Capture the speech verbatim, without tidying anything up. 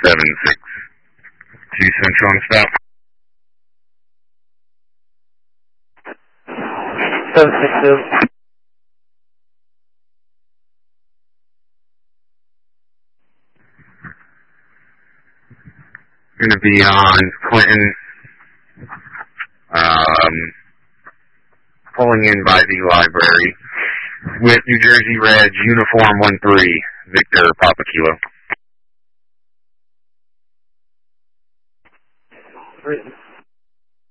seven six two Central on stop. seven six two. Going to be on Clinton, um, pulling in by the library with New Jersey Reg, Uniform one three, Victor Papa Kilo. Three.